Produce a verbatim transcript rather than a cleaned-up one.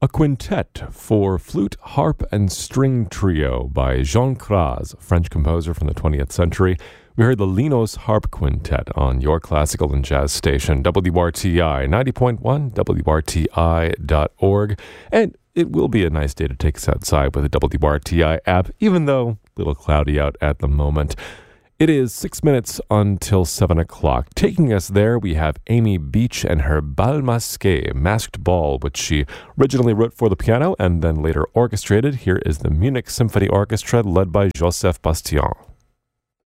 A quintet for flute, harp, and string trio by Jean Cras, French composer from the twentieth century. We heard the Linos Harp Quintet on your classical and jazz station, W R T I ninety point one, W R T I dot org. And it will be a nice day to take us outside with the W R T I app, even though a little cloudy out at the moment. It is six minutes until seven o'clock. Taking us there, we have Amy Beach and her Bal Masqué, Masked Ball, which she originally wrote for the piano and then later orchestrated. Here is the Munich Symphony Orchestra led by Joseph Bastian.